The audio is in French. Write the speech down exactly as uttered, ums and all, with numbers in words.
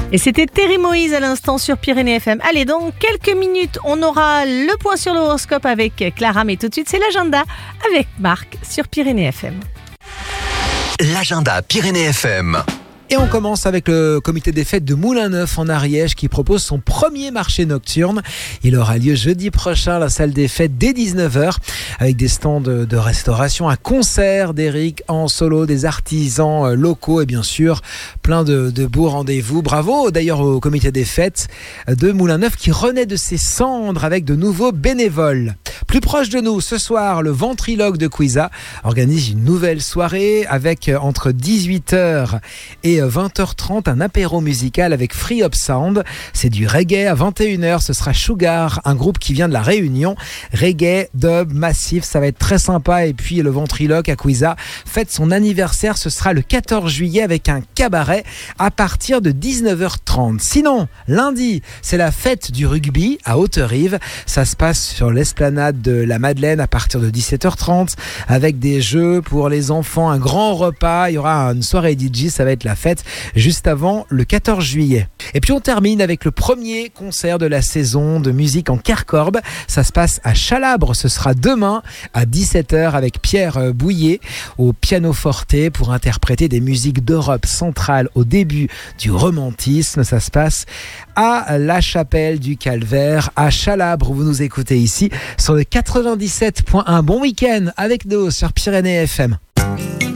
Et c'était Terry Moïse à l'instant sur Pyrénées F M. Allez, dans quelques minutes, on aura le point sur l'horoscope avec Clara, mais tout de suite, c'est l'agenda avec Marc sur Pyrénées F M. L'agenda Pyrénées F M. Et on commence avec le comité des fêtes de Moulin-Neuf en Ariège qui propose son premier marché nocturne. Il aura lieu jeudi prochain à la salle des fêtes dès dix-neuf heures avec des stands de, de restauration, un concert d'Eric en solo, des artisans locaux et bien sûr plein de, de beaux rendez-vous. Bravo d'ailleurs au comité des fêtes de Moulin-Neuf qui renaît de ses cendres avec de nouveaux bénévoles. Plus proche de nous, ce soir, le Ventriloque de Cuisa organise une nouvelle soirée avec entre dix-huit heures et vingt heures trente un apéro musical avec Free Up Sound. C'est du reggae. À vingt et une heures, ce sera Sugar, un groupe qui vient de la Réunion. Reggae, dub, massif, ça va être très sympa. Et puis le Ventriloque à Cuisa fête son anniversaire. Ce sera le quatorze juillet avec un cabaret à partir de dix-neuf heures trente. Sinon, lundi, c'est la fête du rugby à Haute-Rive. Ça se passe sur l'esplanade de la Madeleine à partir de dix-sept heures trente avec des jeux pour les enfants, un grand repas. Il y aura une soirée D J, ça va être la fête juste avant le quatorze juillet. Et puis on termine avec le premier concert de la saison de musique en Carcorbe. Ça se passe à Chalabre, ce sera demain à dix-sept heures avec Pierre Bouillet au piano forte pour interpréter des musiques d'Europe centrale au début du romantisme. Ça se passe à la Chapelle du Calvaire à Chalabre. Vous nous écoutez ici sur le quatre-vingt-dix-sept point un. Bon week-end avec nous sur Pyrénées F M.